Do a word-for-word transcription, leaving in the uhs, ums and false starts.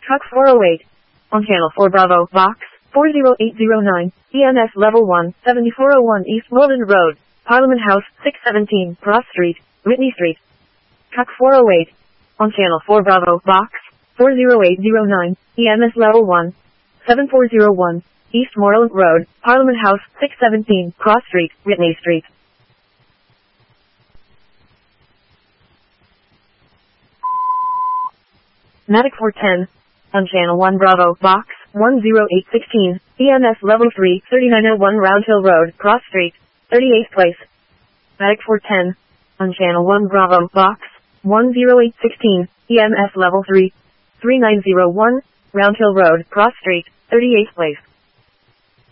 Truck four oh eight. On channel four Bravo, box four zero eight zero nine, E M S level one, seventy-four oh one East Moreland Road, Parliament House, six seventeen, Cross Street, Whitney Street. Truck four oh eight. On channel four Bravo, box four zero eight zero nine, E M S level one, seven four zero one, East Moreland Road, Parliament House, six seventeen, Cross Street, Whitney Street. Matic four ten. On channel one Bravo, box one zero eight one six, E M S level three, thirty-nine oh one Round Hill Road, Cross Street, thirty-eighth place. Matic four ten. On channel one Bravo, box one zero eight one six, E M S level three, thirty-nine oh one Round Hill Road, Cross Street, thirty-eighth place.